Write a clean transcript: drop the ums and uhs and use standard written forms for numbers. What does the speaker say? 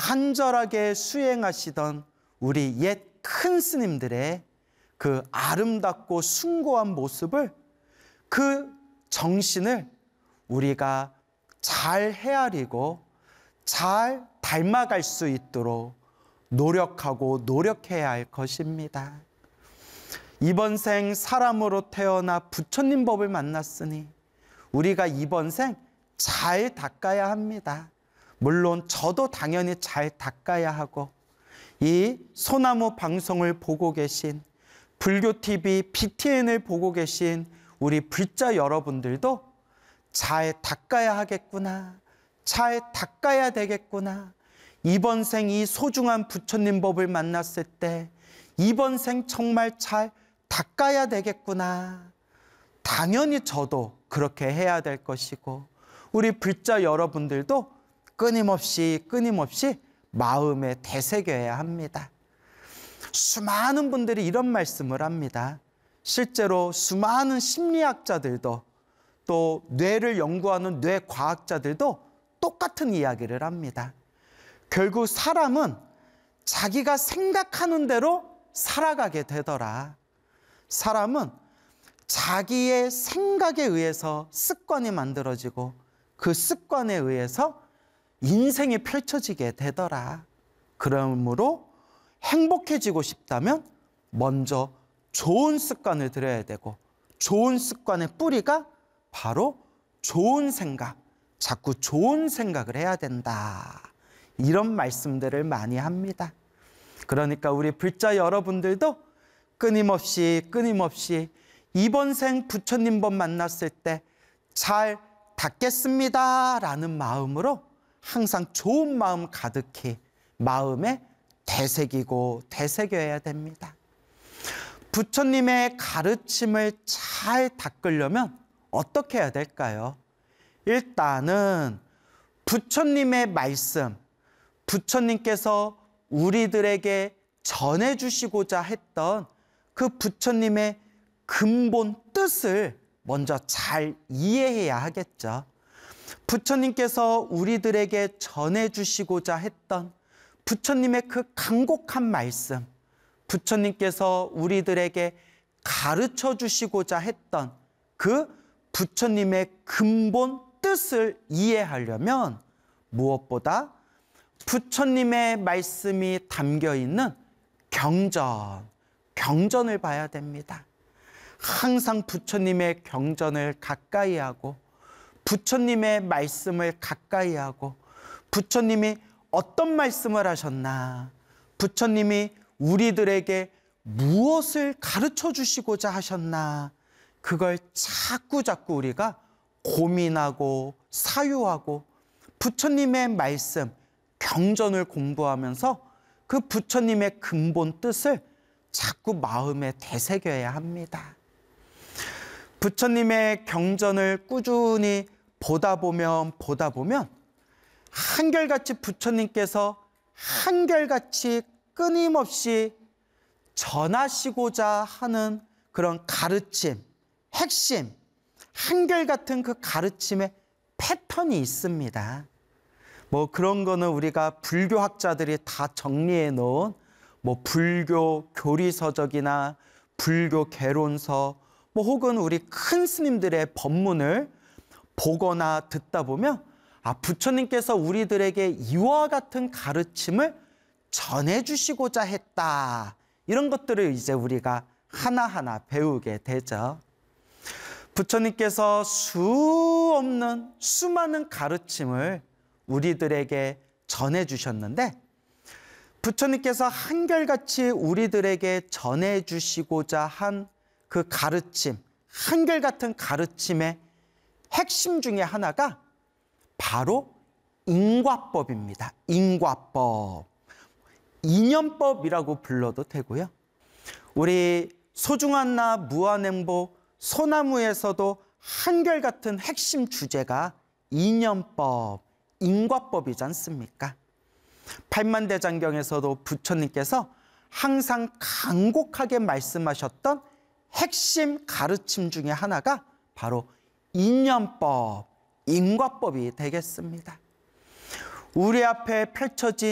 간절하게 수행하시던 우리 옛 큰 스님들의 그 아름답고 숭고한 모습을, 그 정신을 우리가 잘 헤아리고 잘 닮아갈 수 있도록 노력하고 노력해야 할 것입니다. 이번 생 사람으로 태어나 부처님 법을 만났으니 우리가 이번 생 잘 닦아야 합니다. 물론 저도 당연히 잘 닦아야 하고, 이 소나무 방송을 보고 계신, 불교TV BTN을 보고 계신 우리 불자 여러분들도 잘 닦아야 하겠구나, 잘 닦아야 되겠구나, 이번 생 이 소중한 부처님 법을 만났을 때 이번 생 정말 잘 닦아야 되겠구나. 당연히 저도 그렇게 해야 될 것이고, 우리 불자 여러분들도 끊임없이 마음에 되새겨야 합니다. 수많은 분들이 이런 말씀을 합니다. 실제로 수많은 심리학자들도, 또 뇌를 연구하는 뇌과학자들도 똑같은 이야기를 합니다. 결국 사람은 자기가 생각하는 대로 살아가게 되더라. 사람은 자기의 생각에 의해서 습관이 만들어지고, 그 습관에 의해서 인생이 펼쳐지게 되더라. 그러므로 행복해지고 싶다면 먼저 좋은 습관을 들여야 되고, 좋은 습관의 뿌리가 바로 좋은 생각, 자꾸 좋은 생각을 해야 된다. 이런 말씀들을 많이 합니다. 그러니까 우리 불자 여러분들도 끊임없이 이번 생 부처님 법 만났을 때 잘 닦겠습니다 라는 마음으로 항상 좋은 마음 가득히 마음에 되새겨야 됩니다. 부처님의 가르침을 잘 닦으려면 어떻게 해야 될까요? 일단은 부처님의 말씀, 부처님께서 우리들에게 전해주시고자 했던 그 부처님의 근본 뜻을 먼저 잘 이해해야 하겠죠. 부처님께서 우리들에게 전해주시고자 했던 부처님의 그 간곡한 말씀, 부처님께서 우리들에게 가르쳐 주시고자 했던 그 부처님의 근본 뜻을 이해하려면 무엇보다 부처님의 말씀이 담겨있는 경전을 봐야 됩니다. 항상 부처님의 경전을 가까이 하고, 부처님의 말씀을 가까이 하고, 부처님이 어떤 말씀을 하셨나, 부처님이 우리들에게 무엇을 가르쳐 주시고자 하셨나, 그걸 자꾸 우리가 고민하고 사유하고 부처님의 말씀, 경전을 공부하면서 그 부처님의 근본 뜻을 자꾸 마음에 되새겨야 합니다. 부처님의 경전을 꾸준히 보다 보면 한결같이 부처님께서 한결같이 끊임없이 전하시고자 하는 그런 가르침, 핵심, 한결같은 그 가르침의 패턴이 있습니다. 뭐 그런 거는 우리가 불교학자들이 다 정리해 놓은 뭐 불교 교리서적이나 불교 개론서, 뭐 혹은 우리 큰 스님들의 법문을 보거나 듣다 보면, 아, 부처님께서 우리들에게 이와 같은 가르침을 전해주시고자 했다. 이런 것들을 이제 우리가 하나하나 배우게 되죠. 부처님께서 수많은 가르침을 우리들에게 전해주셨는데, 부처님께서 한결같이 우리들에게 전해주시고자 한 그 가르침, 한결같은 가르침의 핵심 중에 하나가 바로 인과법입니다. 인과법. 인연법이라고 불러도 되고요. 우리 소중한 나 무한행복 소나무에서도 한결같은 핵심 주제가 인연법, 인과법이지 않습니까? 팔만대장경에서도 부처님께서 항상 간곡하게 말씀하셨던 핵심 가르침 중에 하나가 바로 인연법, 인과법이 되겠습니다. 우리 앞에 펼쳐진